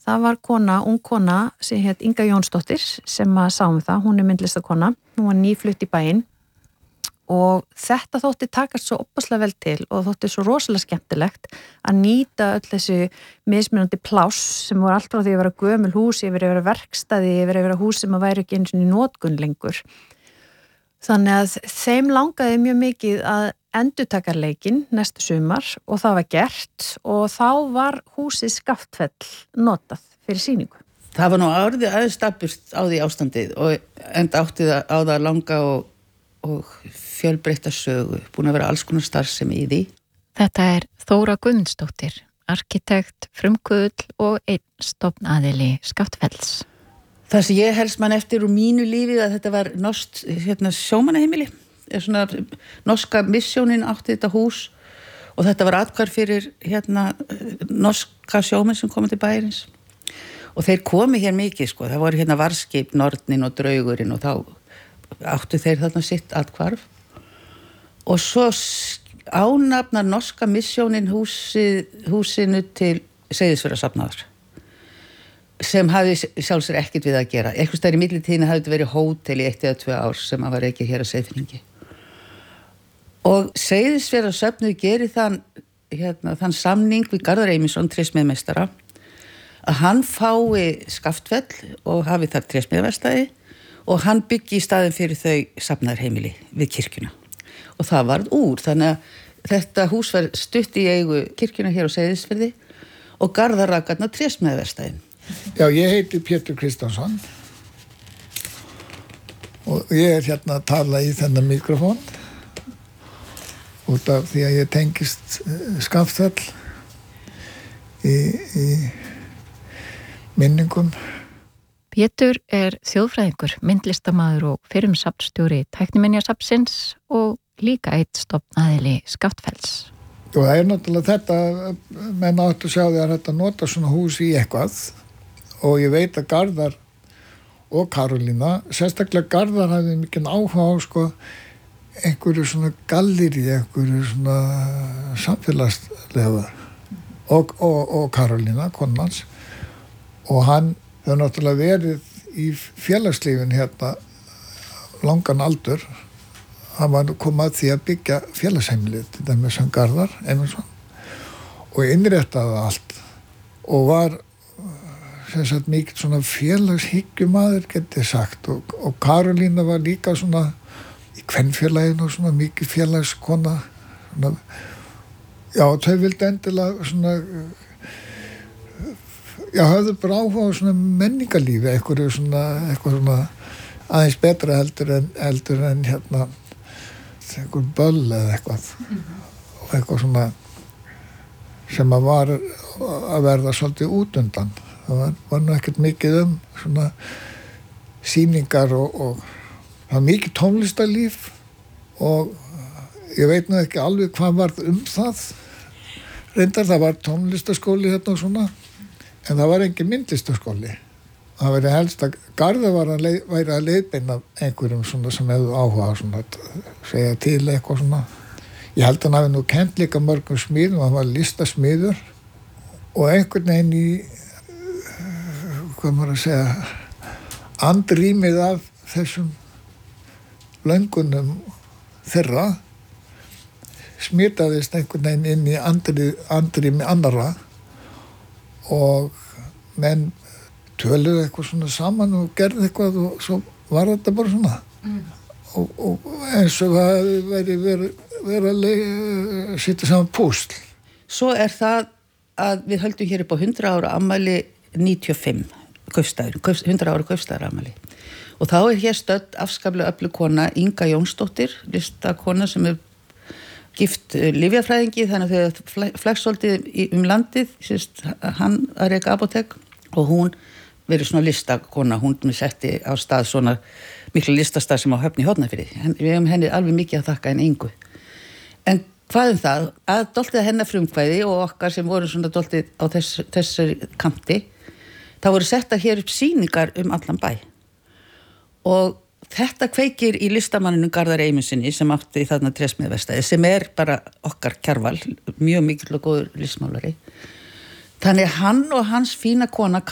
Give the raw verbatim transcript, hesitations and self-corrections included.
það var kona, ung kona sem hétt Inga Jónsdóttir sem að sáum það, hún er myndlistakona, hún var nýflutt í bæinn og þetta þótti takast svo opaslega vel til og þótti svo rosalega skemmtilegt að nýta öll þessi mismunandi pláss sem voru allt frá því að vera gömul hús yfir að vera verkstæði, yfir að vera hús sem að væri ekki einu sinni í notkun lengur. Þannig að þeim langaði mjög mikið að endurtaka leikinn næstu sumar og það var gert og þá var húsið Skaftfell notað fyrir sýningu. Það var nú árið aðeins dapurt á því ástandið og enda átti það á það langa og, og fjölbreytta sögu, búin að vera alls konar starfsemi í því. Þetta er Þóra Guðmundsdóttir, arkitekt, frumkvöðull og einn stofnaðili Skaftfells. Það sem ég helst mann eftir úr mínu lífi að þetta var norskt hérna, sjómannaheimili. Svona, norska missjónin átti þetta hús og þetta var athvarf fyrir hérna, norska sjómenn sem komið til bæjarins. Og þeir komi hér mikið, sko. Það voru hérna varskip, Nornin og Draugurinn og þá áttu þeir þarna sitt athvarf. Og svo ánafnar norska missjónin húsi, húsinu til Seyðisfjarðarsafnaðar sem hafði sjálfsögur ekkert við að gera. Eitthvað stær í millitíðina hafði þetta verið hótel í eitt eða tvö ár sem að var ekki hér að Seyðfirðingi. Og Seyðisfjarðarsöfnuð gerir þann, hérna, þann samning við Garðar Eymundsson, trésmíðameistara, að hann fái Skaftfell og hafi þar trésmíðaverkstæði og hann byggi í staðin fyrir þau safnaðarheimili við kirkjuna. Og það varð úr, þannig að þetta hús var stutt í eigu kirkjuna hér á Seyðisfirði og Garðar rakarna trésmíðaverkstæðin. Já, ég heiti Pétur Kristjánsson og ég er hérna að tala í þennan mikrofón út af því að ég tengist Skaftfell í, í minningum. Pétur er þjóðfræðingur, myndlistamaður og fyrrum safnstjóri Tækniminjasafnsins og líka eitt stofnaðili Skaftfells. Og það er náttúrulega þetta, menn áttu að sjá því að þetta nota svona hús í eitthvað og ég veit að Garðar og Karolína, sérstaklega Garðar hafði mikið áhuga á sko einhverju svona galleri, einhverju svona samfélagslega og, og, og Karolína, konans og hann hefur náttúrulega verið í félagslífin hérna langan aldur. Hann var komað að því að byggja félagsheimilið til dæmis sem Garðar Eymundsson og innréttaði allt og var sem sagt mikið svona félagshyggjumaður getið sagt og, og Karolína var líka svona í kvenfélaginu og svona mikið félagskona svona, já, þau vildi endilega svona já, höfðu bara áhuga á svona menningarlífi eitthvað svona, eitthvað svona aðeins betra heldur en, heldur en hérna einhver böll eða eitthvað og eitthvað svona sem að var að verða svolítið út undan. Það var, var nú ekkert mikið um svona sýningar og, og það var mikið tónlistarlíf og ég veit nú ekki alveg hvað var um það. Reyndar það var tónlistaskóli hérna og svona en það var engin myndlistaskóli. Það verið helst að Garðar var að leið, væri að leiðbeina einhverjum svona sem hefðu áhuga svona að segja til eitthvað svona. Ég held að hann hafi nú kennt líka mörgum smíðum, hann var listasmíður og einhvern veginn í hvað maður að segja andrýmið af þessum löngunum þeirra smitaðist einhvern veginn inn í andri, andrými annarra og menn töluðu eitthvað svona saman og gerði eitthvað og svo var þetta bara svona mm. og, og eins og það væri verið veri að setja saman púsl. Svo er það að við höldum hér upp á hundrað ára afmæli níutíu og fimm kaupstaður, hundrað ára kaupstaðar afmæli og þá er hér stödd afskaplega öflug kona Inga Jónsdóttir, listakona sem er gift lyfjafræðingi þannig að þau flex svolítið um landið, sérst, hann að reka apótek og hún verið svona listakona, hún setti á stað svona miklu listastað sem á Höfn í Hornafirði. Við hefum henni alveg mikið að þakka en Ingu. En hvað um það, að dálítið hennar frumkvæði og okkar sem voru svona dálítið á þess, þessari kanti, það voru setta hér upp sýningar um allan bæ. Og þetta kveikir í listamanninu Garðar Eymundssoni sem átti þarna trésmíðaverkstæði sem er bara okkar Kjarval, mjög mikill og góður listmálari. Þannig hann og hans fína kona